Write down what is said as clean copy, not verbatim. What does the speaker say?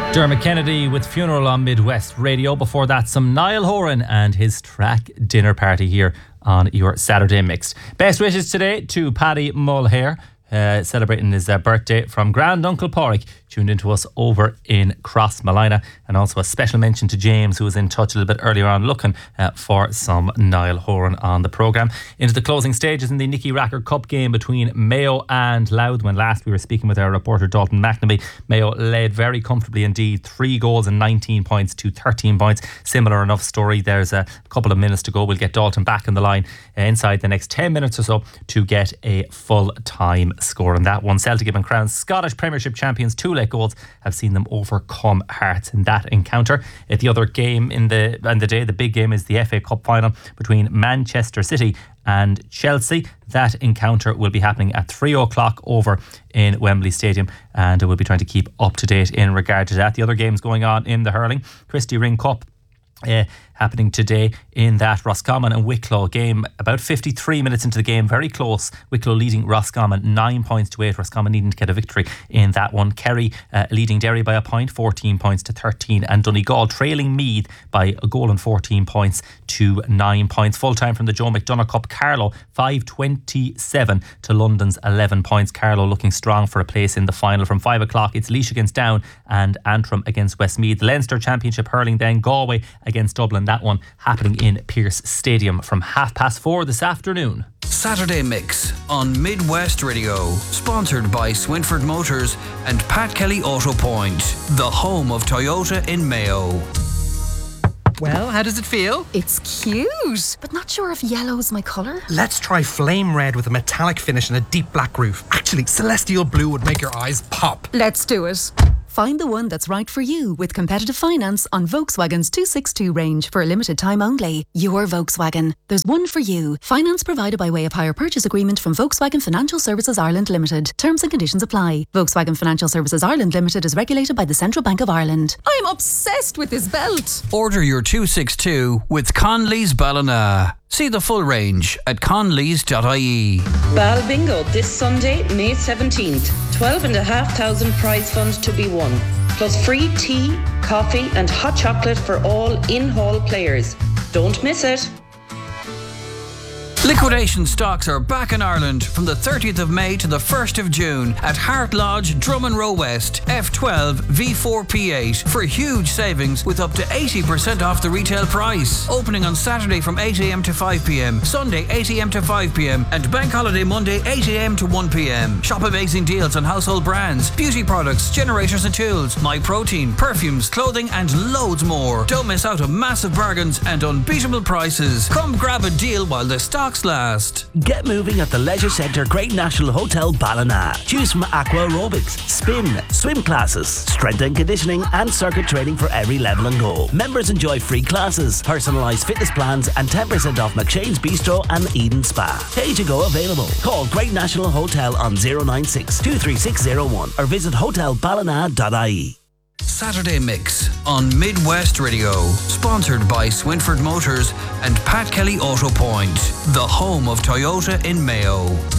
Dermot Kennedy with Funeral on Midwest Radio. Before that, some Niall Horan and his track Dinner Party here on your Saturday Mix. Best wishes today to Paddy Mulhare, celebrating his birthday from Grand Uncle Pádraig, tuned into us over in Crossmolina. And also a special mention to James, who was in touch a little bit earlier on looking for some Niall Horan on the programme. Into the closing stages in the Nicky Racker Cup game between Mayo and Louth. When last we were speaking with our reporter Dalton McNamee, Mayo led very comfortably indeed, 3 goals and 19 points to 13 points. Similar enough story. There's a couple of minutes to go. We'll get Dalton back on the line inside the next 10 minutes or so to get a full-time score on that one. Celtic have been crowned Scottish Premiership champions. 2 late goals have seen them overcome Hearts in that encounter. At the other game in the day, the big game, is the FA Cup final between Manchester City and Chelsea. That encounter will be happening at 3 o'clock over in Wembley Stadium, and we'll be trying to keep up to date in regard to that. The other games going on in the hurling, Christy Ring Cup happening today in that Roscommon and Wicklow game. About 53 minutes into the game, very close. Wicklow leading Roscommon 9 points to 8. Roscommon needing to get a victory in that one. Kerry leading Derry by a point, 14 points to 13. And Donegal trailing Meath by a goal and 14 points to 9 points. Full time from the Joe McDonagh Cup, Carlow 5-27 to London's 11 points. Carlow looking strong for a place in the final. From 5 o'clock, it's Laois against Down and Antrim against Westmeath. The Leinster Championship hurling then, Galway against Dublin. That one happening in Pearse Stadium from 4:30 this afternoon. Saturday Mix on Midwest Radio, sponsored by Swinford Motors and Pat Kelly Auto Point, the home of Toyota in Mayo. Well, how does it feel? It's cute, but not sure if yellow's my colour. Let's try flame red with a metallic finish and a deep black roof. Actually, celestial blue would make your eyes pop. Let's do it. Find the one that's right for you with competitive finance on Volkswagen's 262 range for a limited time only. Your Volkswagen. There's one for you. Finance provided by way of hire purchase agreement from Volkswagen Financial Services Ireland Limited. Terms and conditions apply. Volkswagen Financial Services Ireland Limited is regulated by the Central Bank of Ireland. I'm obsessed with this belt. Order your 262 with Conley's Ballina. See the full range at conleys.ie. Bal Bingo this Sunday, May 17th. 12,500 prize fund to be won. Plus free tea, coffee and hot chocolate for all in-hall players. Don't miss it. Liquidation stocks are back in Ireland from the 30th of May to the 1st of June at Hart Lodge, Drummond Row West, F12 V4P8 for huge savings with up to 80% off the retail price. Opening on Saturday from 8am to 5pm, Sunday 8am to 5pm and Bank Holiday Monday 8am to 1pm. Shop amazing deals on household brands, beauty products, generators and tools, My Protein, perfumes, clothing and loads more. Don't miss out on massive bargains and unbeatable prices. Come grab a deal while the stocks last. Get moving at the Leisure Centre Great National Hotel Ballina. Choose from aqua aerobics, spin, swim classes, strength and conditioning and circuit training for every level and goal. Members enjoy free classes, personalised fitness plans and 10% off McShane's Bistro and Eden Spa. Pay to go available. Call Great National Hotel on 096 23601 or visit hotelballina.ie. Saturday Mix on Midwest Radio, sponsored by Swinford Motors and Pat Kelly Auto Point, the home of Toyota in Mayo.